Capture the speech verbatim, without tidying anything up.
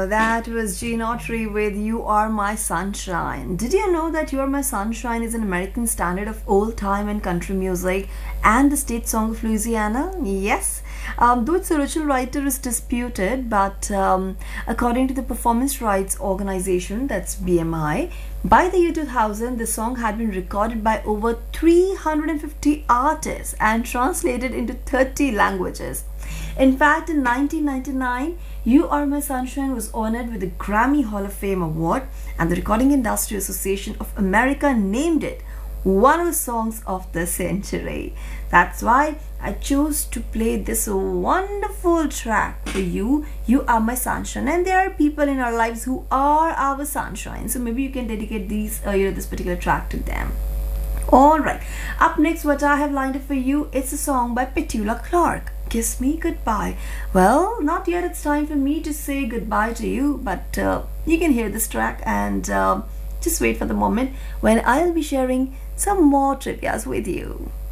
That was Gene Autry with You Are My Sunshine. Did you know that You Are My Sunshine is an American standard of old time and country music and the state song of Louisiana? Yes. Um, though its original writer is disputed, but um, according to the Performance Rights Organization, that's B M I, by the year two thousand, the song had been recorded by over three hundred fifty artists and translated into thirty languages. In fact, in nineteen ninety-nine, You Are My Sunshine was honored with the Grammy Hall of Fame award, and the Recording Industry Association of America named it one of the songs of the century. That's why I chose to play this wonderful track for you. You Are My Sunshine, and there are people in our lives who are our sunshine. So maybe you can dedicate these, uh, you know, this particular track to them. All right. Up next, what I have lined up for you, it's a song by Petula Clark. Kiss Me Goodbye. Well, not yet. It's time for me to say goodbye to you, but uh, you can hear this track and uh, just wait for the moment when I'll be sharing some more trivias with you.